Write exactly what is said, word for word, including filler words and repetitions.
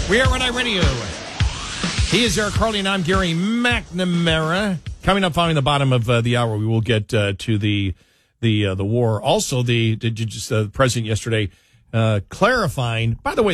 We are Red Eye Radio. He is Eric Harley, and I'm Gary McNamara. Coming up, following the bottom of uh, the hour, we will get uh, to the the uh, the war. Also, the did you just uh, the president yesterday uh, clarifying. By the way.